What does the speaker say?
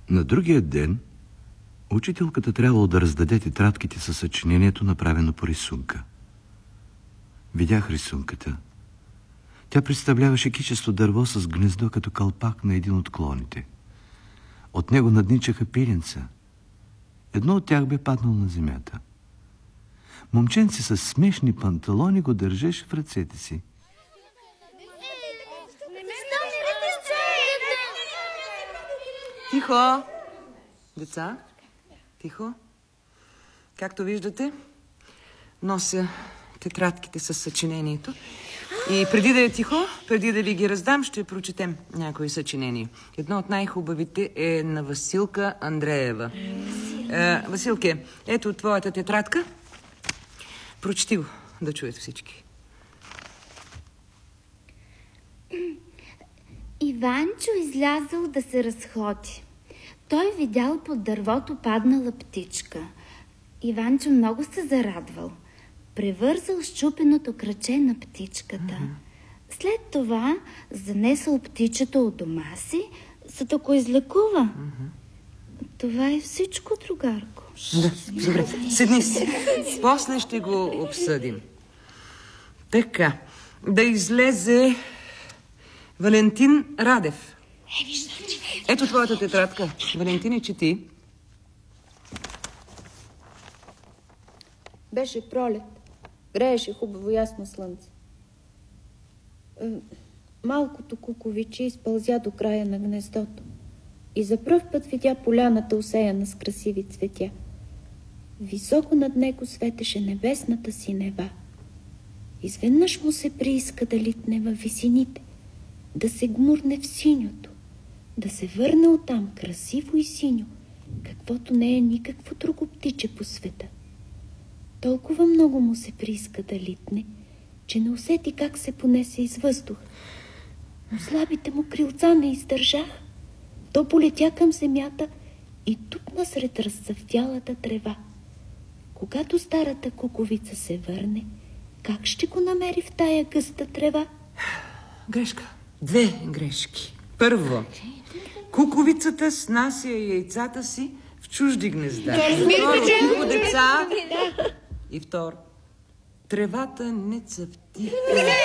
На другия ден учителката трябвало да раздаде тетрадките със съчинението, направено по рисунка. Видях рисунката. Тя представляваше кичесто дърво с гнездо като калпак на един от клоните. От него надничаха пиренца. Едно от тях бе паднало на земята. Момченце с смешни панталони го държеше в ръцете си. Тихо! Деца, тихо. Както виждате, нося тетрадките с съчинението. И преди да е тихо, преди да ви ги раздам, ще прочетем някои съчинения. Едно от най-хубавите е на Василка Андреева. Василке, ето твоята тетрадка. Прочети го, да чуят всички. Иванчо излязъл да се разходи. Той видял под дървото паднала птичка. Иванчо много се зарадвал. Превързал счупеното краче на птичката. След това занесъл птичето от дома си, за да го излекува. Това е всичко, другарко. Да, добре, седни си. После ще го обсъдим. Така, да излезе Валентин Радев. Ето твоята тетрадка. Валентине, чети. Беше пролет. Грееше хубаво ясно слънце. Малкото куковиче изпълзя до края на гнездото и за пръв път видя поляната, усеяна с красиви цветя. Високо над него светеше небесната синева. Изведнъж му се прииска да литне във висините, да се гмурне в синьото, да се върне оттам красиво и синьо, каквото не е никакво друго птиче по света. Толкова много му се прииска да литне, че не усети как се понесе из въздух. Но слабите му крилца не издържаха. То полетя към земята и тупна сред разцъфтялата трева. Когато старата куковица се върне, как ще го намери в тая гъста трева? Грешка. Две грешки. Първо, куковицата снася яйцата си в чужди гнезда. Второ, деца. И второ, тревата не цъфти.